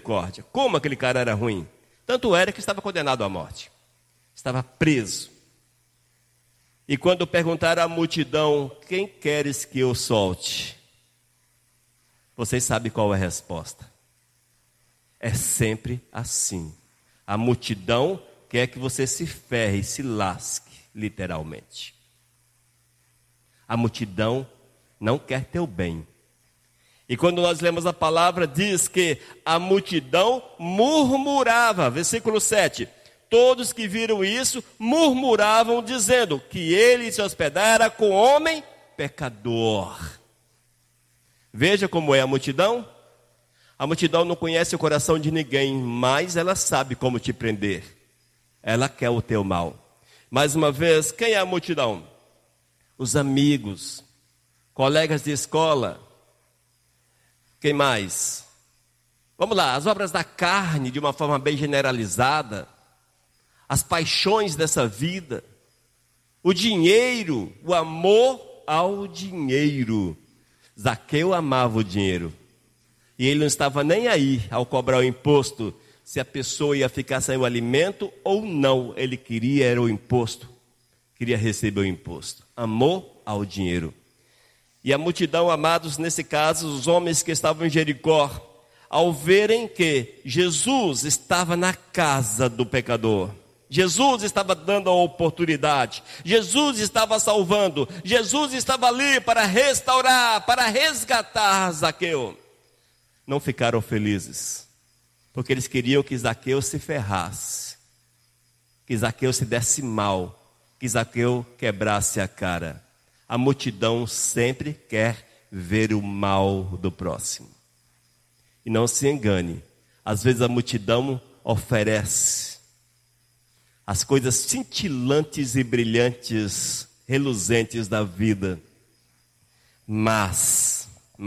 misericórdia. Como aquele cara era ruim. Tanto era que estava condenado à morte. Estava preso. E quando perguntaram à multidão, quem queres que eu solte? Vocês sabem qual é a resposta. É sempre assim. A multidão quer que você se ferre, se lasque, literalmente. A multidão não quer teu bem. E quando nós lemos a palavra, diz que a multidão murmurava. Versículo 7. Todos que viram isso murmuravam, dizendo que ele se hospedara com homem pecador. Veja como é a multidão. A multidão não conhece o coração de ninguém, mas ela sabe como te prender. Ela quer o teu mal. Mais uma vez, quem é a multidão? Os amigos, colegas de escola. Quem mais? Vamos lá, as obras da carne, de uma forma bem generalizada. As paixões dessa vida. O dinheiro, o amor ao dinheiro. Zaqueu amava o dinheiro. E ele não estava nem aí ao cobrar o imposto, se a pessoa ia ficar sem o alimento ou não. Ele queria era o imposto. Queria receber o imposto. Amor ao dinheiro. E a multidão, amados, nesse caso, os homens que estavam em Jericó, ao verem que Jesus estava na casa do pecador, Jesus estava dando a oportunidade, Jesus estava salvando, Jesus estava ali para restaurar, para resgatar Zaqueu, não ficaram felizes, porque eles queriam que Zaqueu se ferrasse, que Zaqueu se desse mal, que Zaqueu quebrasse a cara. A multidão sempre quer ver o mal do próximo. E não se engane, às vezes a multidão oferece as coisas cintilantes e brilhantes, reluzentes da vida. Mas.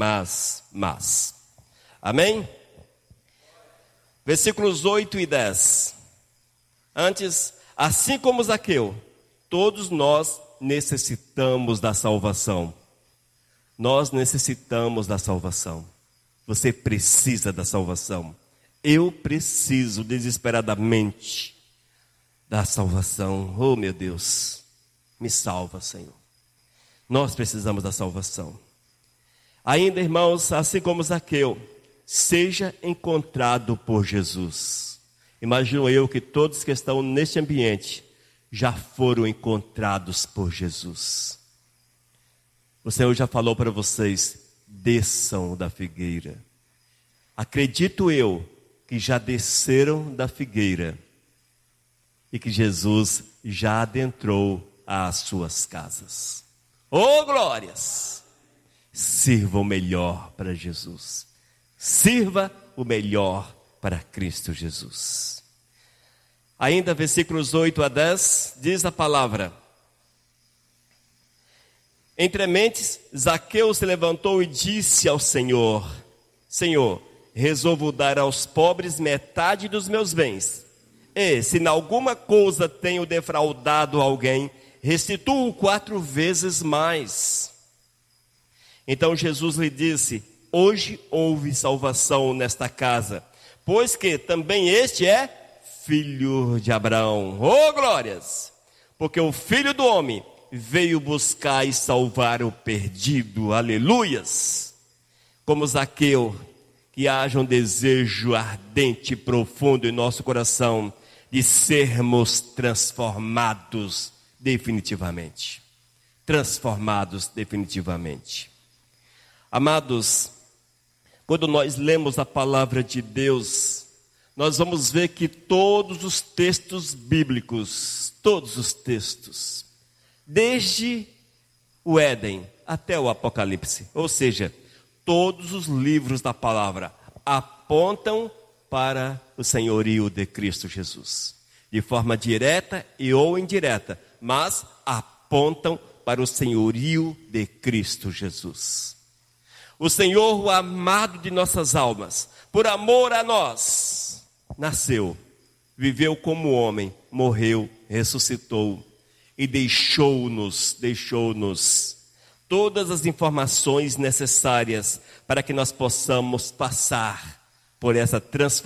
Amém? Versículos 8 e 10. Antes, assim como Zaqueu, todos nós necessitamos da salvação. Nós necessitamos da salvação. Você precisa da salvação. Eu preciso desesperadamente da salvação. Oh, meu Deus, me salva, Senhor. Nós precisamos da salvação. Ainda, irmãos, assim como Zaqueu, seja encontrado por Jesus. Imagino eu que todos que estão neste ambiente já foram encontrados por Jesus. O Senhor já falou para vocês, desçam da figueira. Acredito eu que já desceram da figueira e que Jesus já adentrou às suas casas. Oh, glórias! Sirva o melhor para Jesus. Sirva o melhor para Cristo Jesus. Ainda versículos 8 a 10, diz a palavra. Entre mentes, Zaqueu se levantou e disse ao Senhor: Senhor, resolvo dar aos pobres metade dos meus bens. E, se em alguma coisa tenho defraudado alguém, restituo 4 vezes mais. Então Jesus lhe disse: hoje houve salvação nesta casa, pois que também este é filho de Abraão. Oh, glórias! Porque o Filho do Homem veio buscar e salvar o perdido. Aleluias! Como Zaqueu, que haja um desejo ardente e profundo em nosso coração de sermos transformados definitivamente. Transformados definitivamente. Amados, quando nós lemos a palavra de Deus, nós vamos ver que todos os textos bíblicos, todos os textos, desde o Éden até o Apocalipse, ou seja, todos os livros da palavra apontam para o senhorio de Cristo Jesus, de forma direta e ou indireta, mas apontam para o senhorio de Cristo Jesus. O Senhor, o amado de nossas almas, por amor a nós, nasceu, viveu como homem, morreu, ressuscitou e deixou-nos todas as informações necessárias para que nós possamos passar por essa transformação